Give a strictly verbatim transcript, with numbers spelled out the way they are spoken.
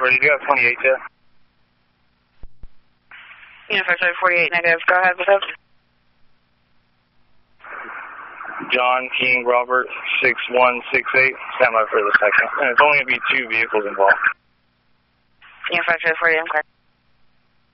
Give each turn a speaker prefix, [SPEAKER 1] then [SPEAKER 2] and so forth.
[SPEAKER 1] forty, do you have twenty-eight yet?
[SPEAKER 2] Unified Charlie forty-eight, negative. Go ahead, what's up?
[SPEAKER 1] John King Robert six one six eight. Stand by for the second. And it's only going to be two vehicles involved.
[SPEAKER 2] Unified Charlie forty-eight, I'm clear.